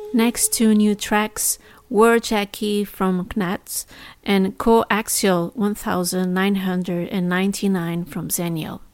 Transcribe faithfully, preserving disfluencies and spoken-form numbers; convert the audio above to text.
Next two new tracks were Jackie from Knats and Coaxial nineteen ninety-nine from Xennial.